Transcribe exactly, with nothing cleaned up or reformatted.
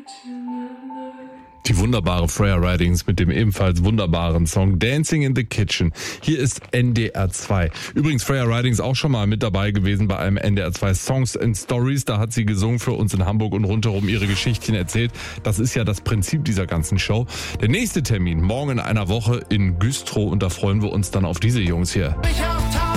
Die wunderbare Freya Ridings mit dem ebenfalls wunderbaren Song Dancing in the Kitchen. Hier ist N D R zwei. Übrigens Freya Ridings auch schon mal mit dabei gewesen bei einem N D R zwei Songs and Stories. Da hat sie gesungen für uns in Hamburg und rundherum ihre Geschichtchen erzählt. Das ist ja das Prinzip dieser ganzen Show. Der nächste Termin morgen in einer Woche in Güstrow und da freuen wir uns dann auf diese Jungs hier. Ich hab